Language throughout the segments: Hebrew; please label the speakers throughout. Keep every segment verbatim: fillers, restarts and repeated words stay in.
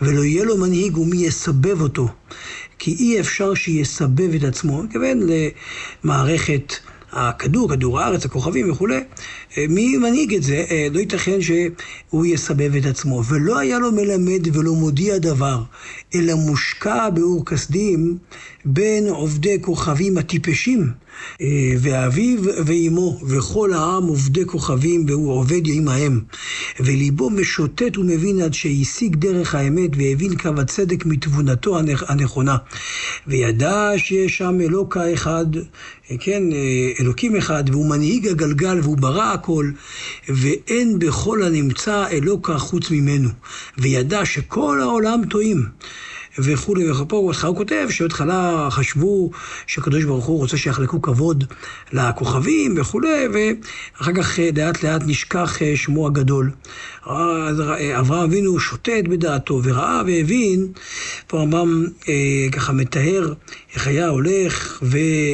Speaker 1: ולא יהיה לו מנהיג ומי יסבב אותו, כי אי אפשר שיסבב את עצמו, כיוון למערכת הכדור, כדור הארץ, הכוכבים וכו'. מי מנהיג את זה? לא ייתכן שהוא יסבב את עצמו. ולא היה לו מלמד ולא מודיע דבר, אלא מושקע באור כסדים בין עובדי כוכבים הטיפשים, ואביו ואימו, וכל העם עובדי כוכבים, והוא עובד עמהם. וליבו משוטט ומבין עד שהשיג דרך האמת, והבין קו הצדק מתבונתו הנכונה. וידע שיש שם אלוקה אחד, כן, אלוקים אחד, והוא מנהיג הגלגל, והוא ברא הכל, ואין בכל הנמצא אלוקה חוץ ממנו. וידע שכל העולם טועים. וכו' וכו'. הוא כותב שבהתחלה חשבו שהקדוש ברוך הוא רוצה שיחלקו כבוד לכוכבים וכו', ואחר כך לאט לאט נשכח שמו הגדול. אברהם אבינו שוטט בדעתו וראה והבין, פה הרמב"ם ככה מתאר איך היה הולך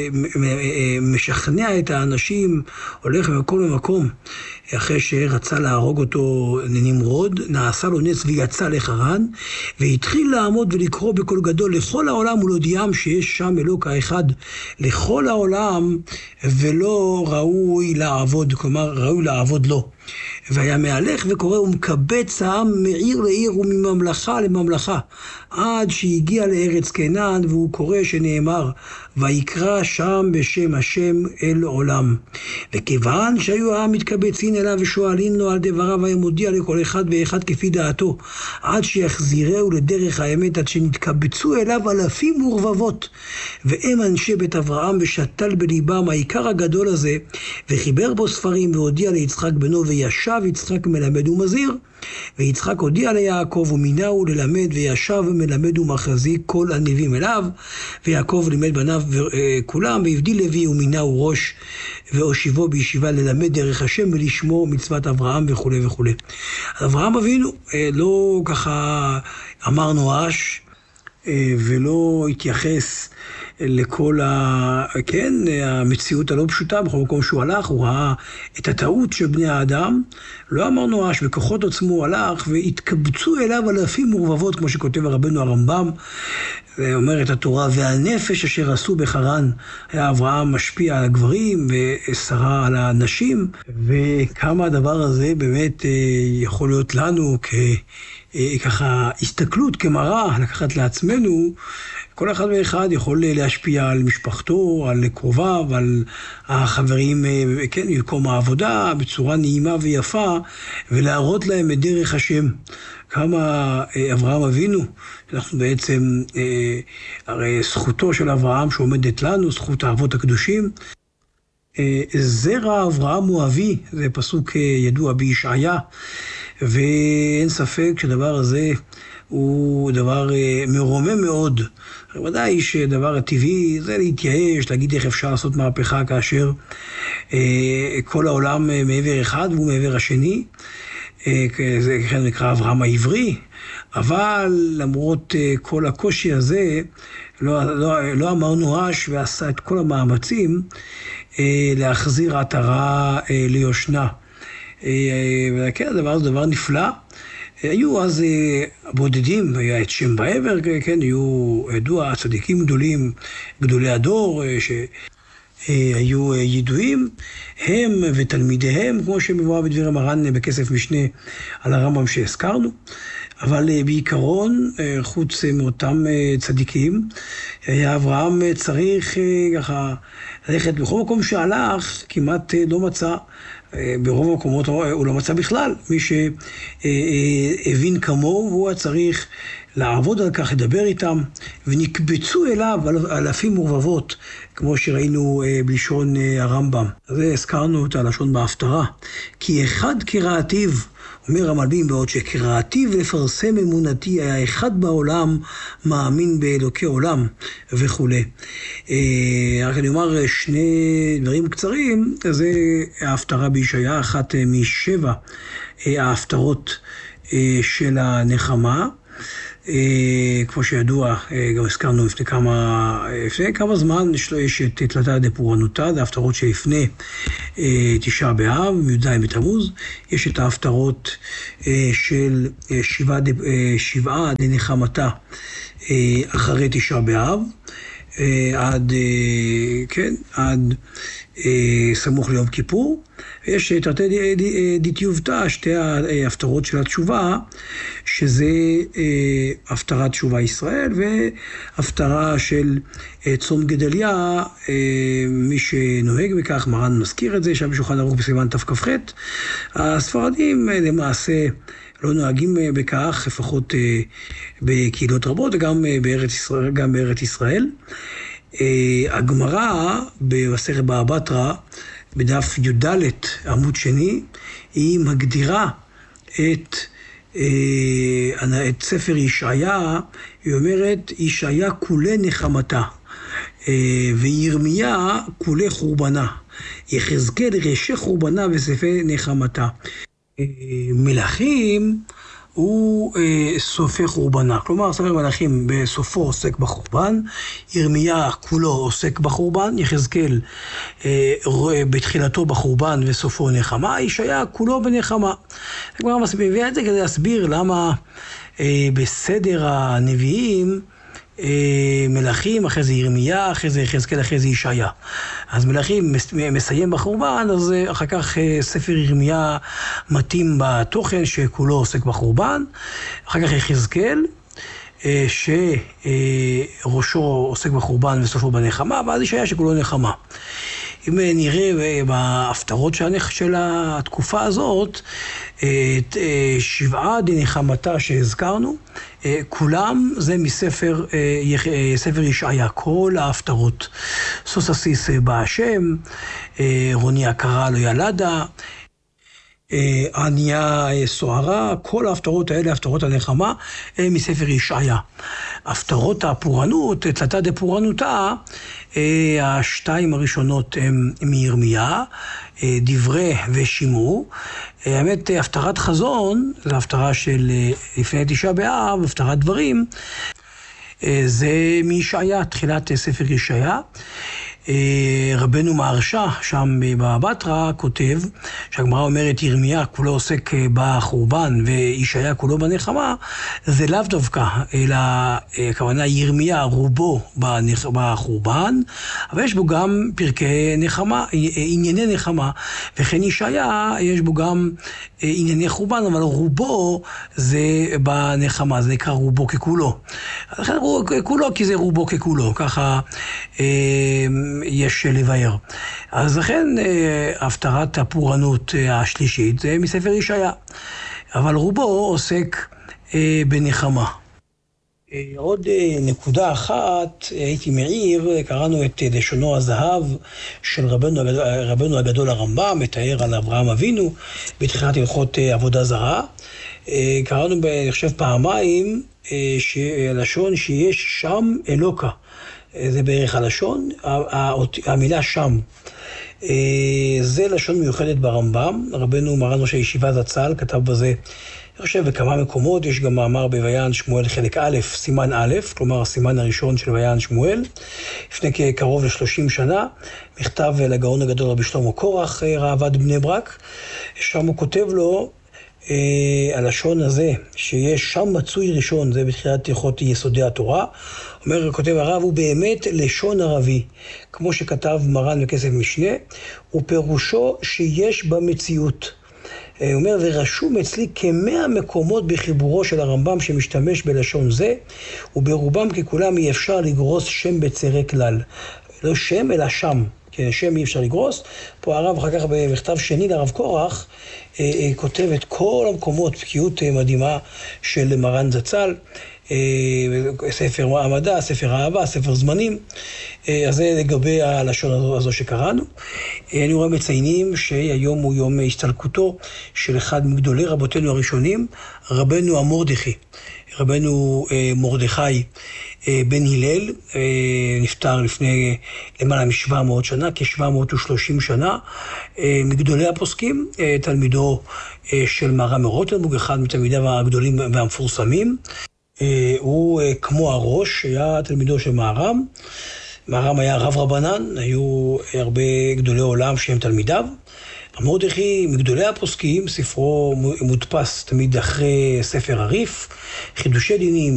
Speaker 1: ומשכנע את האנשים, הולך ממקום למקום. אחרי שרצה להרוג אותו נמרוד, נעשה לו נס ויצא לחרן, והתחיל לעמוד ולקרוא בקול גדול לכל העולם ולהודיעם שיש שם אלוקה אחד לכל העולם, ולא ראוי לעבוד, כלומר ראוי לעבוד לו. והיה מהלך וקורא ומקבץ העם מעיר לעיר ומממלכה לממלכה, עד שהגיע לארץ כנען, והוא קורא שנאמר, ויקרא שם בשם השם אל עולם. וכיוון שהיו העם מתקבצין אליו ושואלין לו על דבריו, היה מודיע לכל אחד ואחד כפי דעתו, עד שיחזירהו לדרך האמת, עד שנתקבצו אליו אלפים ורבבות. והם אנשי בית אברהם, ושתל בליבם העיקר הגדול הזה, וחיבר בו ספרים, והודיע ליצחק בנו, וישב יצחק מלמד ומזהיר. ויצחק הודיע ליעקב ומינהו ללמד, וישב ומלמד ומחזיק כל הנביאים אליו. ויעקב לימד בניו כולם, והבדיל לוי ומינהו ראש, והושיבו בישיבה ללמד דרך השם ולשמור מצוות אברהם וכו' וכו'. אברהם אבינו לא ככה אמר נואש, ולא התייחס לכל ה... כן, המציאות הלא פשוטה. בכל מקום שהוא הלך, הוא ראה את הטעות של בני האדם, לא אמר נואש, בכוחות עצמו הלך, והתקבצו אליו אלפים ורבבות, כמו שכותב הרבנו הרמב"ם, ואומרת התורה, והנפש אשר עשו בחרן, היה אברהם משפיע על הגברים ושרה על הנשים, וכמה הדבר הזה באמת יכול להיות לנו כ... ככה הסתכלות כמראה, לקחת לעצמנו. כל אחד ואחד יכול להשפיע על משפחתו, על קרוביו, על החברים, כן, במקום העבודה, בצורה נעימה ויפה, ולהראות להם את דרך השם. כמה אברהם אבינו, אנחנו בעצם, הרי זכותו של אברהם שעומדת לנו, זכות האבות הקדושים, זרע אברהם הוא אבי, זה פסוק ידוע בישעיה, ואין ספק שהדבר הזה הוא דבר מרומם מאוד. ודאי שדבר הטבעי זה להתייאש, להגיד איך אפשר לעשות מהפכה כאשר כל העולם מעבר אחד והוא מעבר השני. זה כן נקרא אברהם העברי, אבל למרות כל הקושי הזה, לא, לא, לא אמר נואש ועשה את כל המאמצים להחזיר עטרה ליושנה. וכן, הדבר זה דבר נפלא. היו אז בודדים, היה את שם בעבר, כן, היו ידוע צדיקים גדולים, גדולי הדור, שהיו ידועים, הם ותלמידיהם, כמו שמבואר בדברי מרן בכסף משנה על הרמב"ם שהזכרנו. אבל בעיקרון, חוץ מאותם צדיקים, היה אברהם צריך ככה ללכת בכל מקום שהלך, כמעט לא מצא. ברוב המקומות הוא לא מצא בכלל מי שהבין כמוהו, והוא צריך לעבוד על כך, לדבר איתם, ונקבצו אליו אלפים ורבבות, כמו שראינו בלשון הרמב"ם. אז הזכרנו את הלשון בהפטרה, כי אחד כרעתיו, אומר המלבים, בעוד שקראתיו לפרסם אמונתי, היה אחד בעולם מאמין באלוקי עולם וכו'. רק אני אומר שני דברים קצרים, זה ההפטרה בישעיה, אחת משבע ההפטרות של הנחמה. כמו שידוע, גם הזכרנו לפני כמה, לפני כמה זמן, יש את תלתא דפורענותא, זה ההפטרות שלפני תשעה באב, י"ז בתמוז. יש את ההפטרות של שבעה, שבעה דנחמתא אחרי תשעה באב, עד, כן, עד סמוך ליום כיפור. יש תרתי דתיובתא, שתי ההפטרות של התשובה, שזה הפטרת תשובה ישראל, והפטרה של צום גדליה, מי שנוהג בכך, מרן מזכיר את זה, שם בשולחן ערוך בסימן תכ"ח. הספרדים למעשה לא נוהגים בכך, לפחות בקהילות רבות, וגם בארץ ישראל, גם בארץ ישראל. הגמרא במסכת בבא בתרא, בדף י"ד עמוד שני, היא מגדירה את, את ספר ישעיה. היא אומרת, ישעיה כולי נחמתה, וירמיה כולי חורבנה, יחזקאל ראשי חורבנה וספי נחמתה. מלכים הוא אה, סופי חורבנה. כלומר, ספר מלכים בסופו עוסק בחורבן, ירמיה כולו עוסק בחורבן, יחזקאל אה, בתחילתו בחורבן וסופו נחמה, ישעיה כולו בנחמה. הגמרא מביאה את זה כדי להסביר למה אה, בסדר הנביאים, מלכים, אחרי זה ירמיה, אחרי זה יחזקאל, אחרי זה ישעיה. אז מלכים מסיים בחורבן, אז אחר כך ספר ירמיה מתאים בתוכן שכולו עוסק בחורבן, אחר כך יחזקאל, שראשו עוסק בחורבן וסופו בנחמה, ואז ישעיה שכולו נחמה. אם נראה בהפטרות של התקופה הזאת, את שבעה דנחמתא שהזכרנו, כולם זה מספר ספר ישעיה, כל ההפטרות. סוססיס בהשם, רוניה קרא לא ילדה, עניה סוערה, כל ההפטרות האלה, הפטרות הנחמה, הם מספר ישעיה. הפטרות הפורענות, תלתא דפורענותא, השתיים הראשונות הם מירמיה, דברי ושימור. האמת, הפטרת חזון, זו הפטרה של לפני תשעה באב, הפטרת דברים, זה מישעיה, תחילת ספר ישעיה. רבנו מהרש"א, שם בבבא בתרא, כותב, שהגמרא אומרת, ירמיה כולו עוסק בחורבן וישעיה כולו בנחמה, זה לאו דווקא, אלא הכוונה ירמיה רובו בחורבן, אבל יש בו גם פרקי נחמה, ענייני נחמה, וכן ישעיה יש בו גם ענייני חורבן, אבל רובו זה בנחמה, זה נקרא רובו ככולו. לכן כולו כי זה רובו ככולו, ככה יש לבאר. אז לכן הפטרת הפורענות השלישית זה מספר ישעיה, אבל רובו עוסק בנחמה. עוד נקודה אחת, הייתי מעיר, קראנו את לשונו הזהב של רבנו, רבנו הגדול הרמב"ם, מתאר על אברהם אבינו בתחילת הלכות עבודה זרה. קראנו, אני חושב, פעמיים, לשון שיש שם אלוקה. זה בערך הלשון, המילה שם. זה לשון מיוחדת ברמב"ם. רבנו מרן ראש הישיבה זצ"ל כתב בזה, אני חושב, בכמה מקומות. יש גם מאמר בויען שמואל חלק א', סימן א', כלומר הסימן הראשון של ויען שמואל, לפני כקרוב ל-שלושים שנה, מכתב לגאון הגדול רבי שלמה קורח, ראב"ד בני ברק. שם הוא כותב לו, הלשון הזה, שיש שם מצוי ראשון, זה בתחילת הלכות יסודי התורה, אומר, כותב הרב, הוא באמת לשון ערבי, כמו שכתב מרן בכסף משנה, ופירושו שיש במציאות. הוא אומר, ורשום אצלי כמאה מקומות בחיבורו של הרמב"ם שמשתמש בלשון זה, וברובם ככולם אי אפשר לגרוס שם בצירי כלל. לא שם, אלא שם. כן, שם אי אפשר לגרוס. פה הרב אחר כך במכתב שני לרב קורח, כותב את כל המקומות, בקיאות מדהימה של מרן זצ"ל, ספר מעמדה, ספר אהבה, ספר זמנים. אז זה לגבי הלשון הזו, הזו שקראנו. אני רואה מציינים שהיום הוא יום הסתלקותו של אחד מגדולי רבותינו הראשונים, רבנו המרדכי. רבנו מרדכי בן הלל, נפטר לפני למעלה מ-שבע מאות שנה, כ-שבע מאות ושלושים שנה, מגדולי הפוסקים, תלמידו של מהר"ם מרוטנבורג, אחד מתלמידיו הגדולים והמפורסמים. הוא כמו הראש, היה תלמידו של מהר"ם. מהר"ם היה רב רבנן, היו הרבה גדולי עולם שהם תלמידיו. מרדכי מגדולי הפוסקים, ספרו מודפס תמיד אחרי ספר הריף, חידושי דינים,